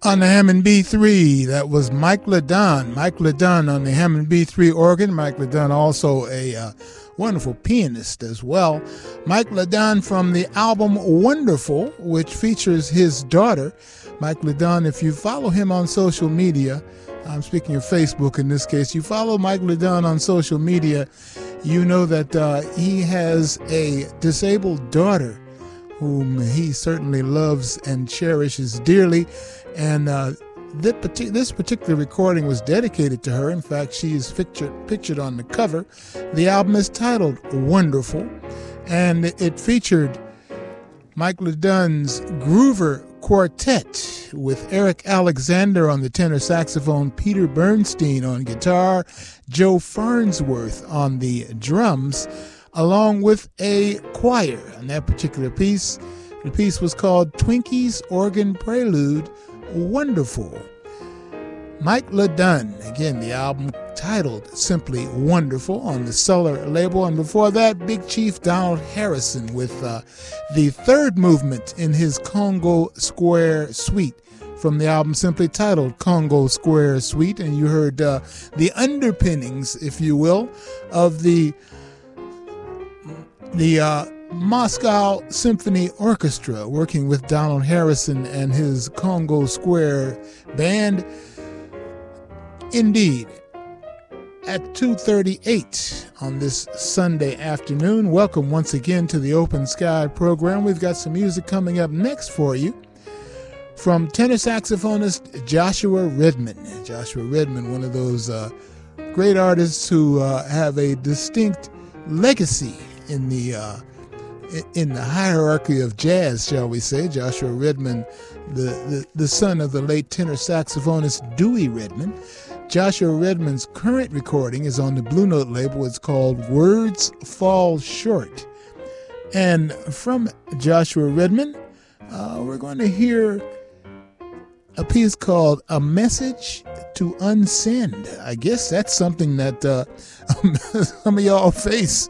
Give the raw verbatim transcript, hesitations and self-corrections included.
On the Hammond B three, that was Mike LeDun. Mike LeDun on the Hammond B three organ. Mike LeDun, also a uh, wonderful pianist as well. Mike LeDun from the album Wonderful, which features his daughter. Mike LeDun, if you follow him on social media, I'm speaking of Facebook in this case, you follow Mike LeDun on social media, you know that uh, he has a disabled daughter whom he certainly loves and cherishes dearly. And uh, this particular recording was dedicated to her. In fact, she is pictured, pictured on the cover. The album is titled Wonderful, and it featured Mike LeDun's Groover Quartet with Eric Alexander on the tenor saxophone, Peter Bernstein on guitar, Joe Farnsworth on the drums, along with a choir. On that particular piece, the piece was called Twinkie's Organ Prelude, Wonderful. Mike LeDun, again, the album titled simply Wonderful on the Suller label. And before that, Big Chief Donald Harrison with uh, the third movement in his Congo Square Suite from the album simply titled Congo Square Suite. And you heard uh, the underpinnings, if you will, of the the uh, Moscow Symphony Orchestra, working with Donald Harrison and his Congo Square Band. Indeed, at two thirty-eight on this Sunday afternoon, welcome once again to the Open Sky program. We've got some music coming up next for you from tenor saxophonist Joshua Redman. Joshua Redman, one of those uh, great artists who uh, have a distinct legacy in the uh, in the hierarchy of jazz, shall we say. Joshua Redman, the, the, the son of the late tenor saxophonist Dewey Redman. Joshua Redman's current recording is on the Blue Note label. It's called Words Fall Short. And from Joshua Redman, uh, we're going to hear a piece called A Message to Unsend. I guess that's something that uh, some of y'all face